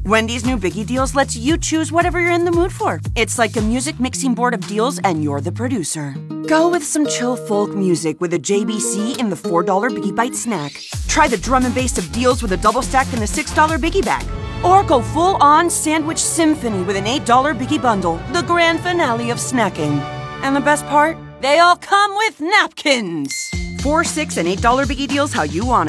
Wendy's new Biggie Deals lets you choose whatever you're in the mood for. It's like a music mixing board of deals, and you're the producer. Go with some chill folk music with a JBC in the $4 Biggie Bite snack. Try the drum and bass of deals with a double stack in the $6 Biggie Bag. Or go full-on sandwich symphony with an $8 Biggie Bundle, the grand finale of snacking. And the best part? They all come with napkins. $4, $6, and $8 Biggie Deals how you want it.